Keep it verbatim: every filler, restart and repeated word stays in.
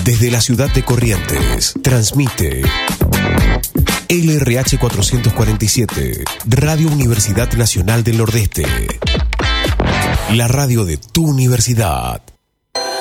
Desde la ciudad de Corrientes, transmite L R H cuatrocientos cuarenta y siete, Radio Universidad Nacional del Nordeste. La radio de tu universidad.